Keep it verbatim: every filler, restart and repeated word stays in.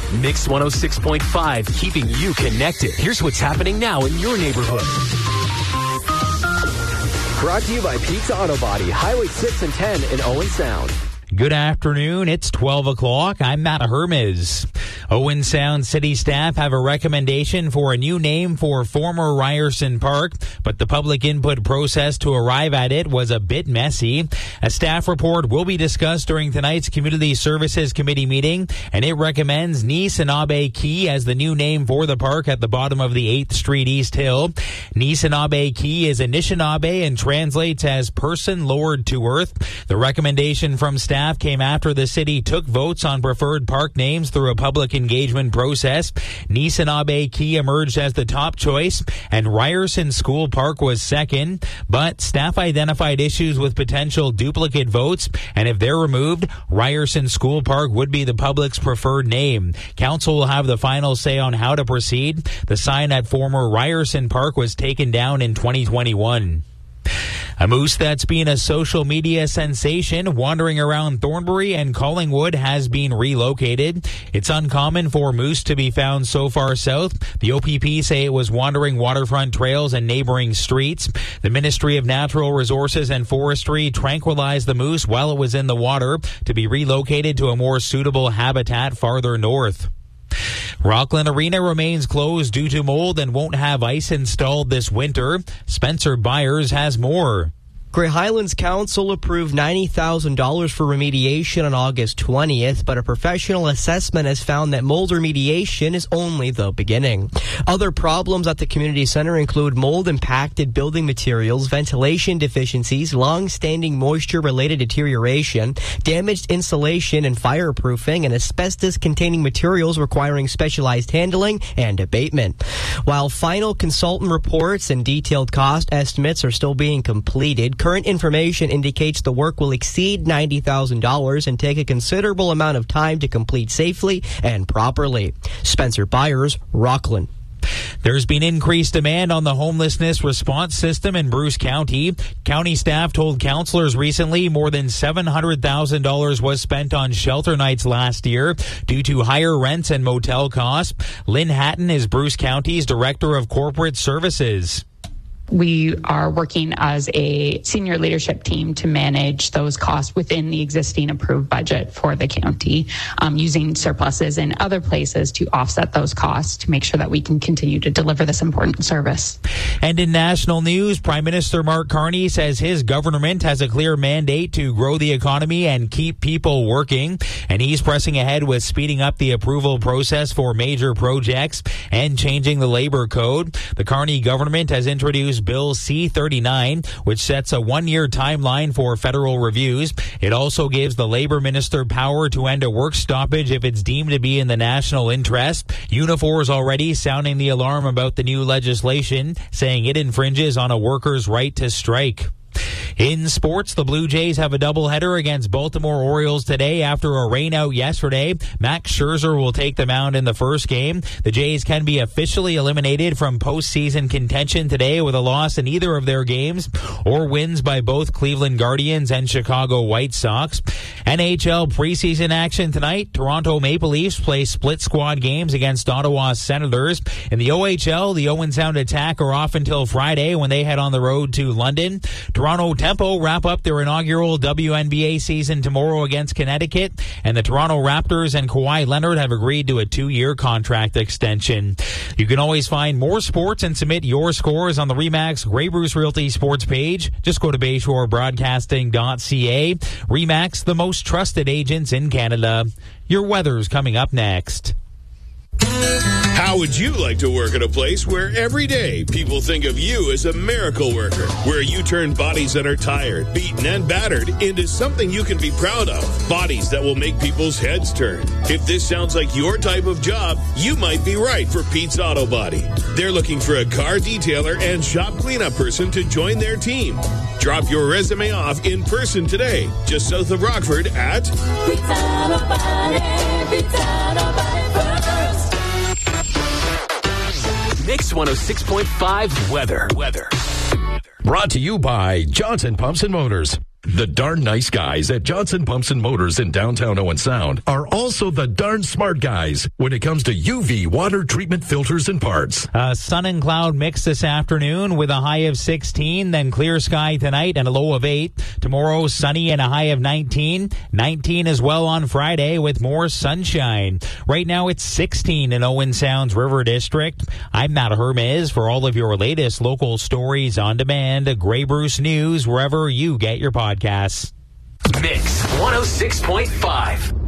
Mix one oh six point five, keeping you connected. Here's what's happening now in your neighborhood. Brought to you by Pete's Auto Body, Highway six and ten in Owen Sound. Good afternoon. It's twelve o'clock. I'm Matt Hermes. Owen Sound city staff have a recommendation for a new name for former Ryerson Park, but the public input process to arrive at it was a bit messy. A staff report will be discussed during tonight's Community Services Committee meeting, and it recommends Nisinabe Key as the new name for the park at the bottom of the eighth Street East Hill. Nisinabe Key is Anishinaabe and translates as person lowered to earth. The recommendation from staff came after the city took votes on preferred park names through a public engagement process. Nisinabe Key emerged as the top choice, and Ryerson School Park was second, but staff identified issues with potential duplicate votes, and if they're removed, Ryerson School Park would be the public's preferred name. Council will have the final say on how to proceed. The sign at former Ryerson Park was taken down in twenty twenty-one. A moose that's been a social media sensation wandering around Thornbury and Collingwood has been relocated. It's uncommon for moose to be found so far south. The O P P say it was wandering waterfront trails and neighboring streets. The Ministry of Natural Resources and Forestry tranquilized the moose while it was in the water to be relocated to a more suitable habitat farther north. Rockland Arena remains closed due to mold and won't have ice installed this winter. Spencer Byers has more. Grey Highlands Council approved ninety thousand dollars for remediation on August twentieth, but a professional assessment has found that mold remediation is only the beginning. Other problems at the community center include mold-impacted building materials, ventilation deficiencies, long-standing moisture-related deterioration, damaged insulation and fireproofing, and asbestos-containing materials requiring specialized handling and abatement. While final consultant reports and detailed cost estimates are still being completed, current information indicates the work will exceed ninety thousand dollars and take a considerable amount of time to complete safely and properly. Spencer Byers, Rockland. There's been increased demand on the homelessness response system in Bruce County. County staff told councillors recently more than seven hundred thousand dollars was spent on shelter nights last year due to higher rents and motel costs. Lynn Hatton is Bruce County's Director of Corporate Services. We are working as a senior leadership team to manage those costs within the existing approved budget for the county, um, using surpluses in other places to offset those costs to make sure that we can continue to deliver this important service. And in national news, Prime Minister Mark Carney says his government has a clear mandate to grow the economy and keep people working, and he's pressing ahead with speeding up the approval process for major projects and changing the labor code. The Carney government has introduced Bill C thirty-nine, which sets a one-year timeline for federal reviews. It also gives the labor minister power to end a work stoppage if it's deemed to be in the national interest. Unifor is already sounding the alarm about the new legislation, saying it infringes on a worker's right to strike. In sports, the Blue Jays have a doubleheader against Baltimore Orioles today after a rainout yesterday. Max Scherzer will take the mound in the first game. The Jays can be officially eliminated from postseason contention today with a loss in either of their games or wins by both Cleveland Guardians and Chicago White Sox. N H L preseason action tonight. Toronto Maple Leafs play split squad games against Ottawa Senators. In the O H L, the Owen Sound Attack are off until Friday when they head on the road to London. Toronto Tempo wrap up their inaugural W N B A season tomorrow against Connecticut, and the Toronto Raptors and Kawhi Leonard have agreed to a two-year contract extension. You can always find more sports and submit your scores on the RE/MAX Grey Bruce Realty sports page. Just go to bayshore broadcasting dot c a. RE/MAX, the most trusted agents in Canada. Your weather's coming up next. How would you like to work at a place where every day people think of you as a miracle worker, where you turn bodies that are tired, beaten, and battered into something you can be proud of, bodies that will make people's heads turn? If this sounds like your type of job, you might be right for Pete's Auto Body. They're looking for a car detailer and shop cleanup person to join their team. Drop your resume off in person today, just south of Rockford at Pete's Auto Body, Pete's Auto Body first. Mix one oh six point five weather. Weather. Brought to you by Johnson Pumps and Motors. The darn nice guys at Johnson Pumps and Motors in downtown Owen Sound are also the darn smart guys when it comes to U V water treatment filters and parts. Uh, sun and cloud mix this afternoon with a high of sixteen, then clear sky tonight and a low of eight. Tomorrow, sunny and a high of nineteen. nineteen as well on Friday with more sunshine. Right now, it's sixteen in Owen Sound's River District. I'm Matt Hermes for all of your latest local stories on demand. Grey Bruce News, wherever you get your podcasts. Mix one oh six point five.